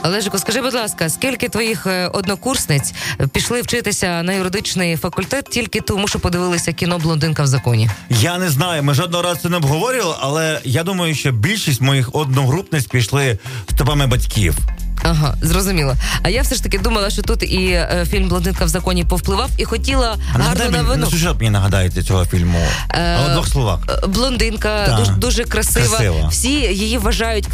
Олежику, скажи, будь ласка, скільки твоїх однокурсниць пішли вчитися на юридичний факультет тільки тому, що подивилися кіно «Блондинка в законі»? Я не знаю, ми жодного разу це не обговорювали, але я думаю, що більшість моїх одногрупниць пішли стопами батьків. Ага, зрозуміло. А я все ж таки думала, що тут і фільм «Блондинка в законі» повпливав, і хотіла гарну новину. Сюжет мені нагадаєте цього фільму. У двох словах. Блондинка, дуже красива. Всі її вважають